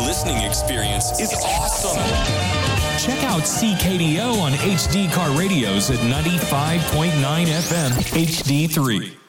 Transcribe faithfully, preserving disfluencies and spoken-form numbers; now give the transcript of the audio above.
listening experience is awesome. Check out C K D O on H D Car Radios at ninety-five point nine F M H D three.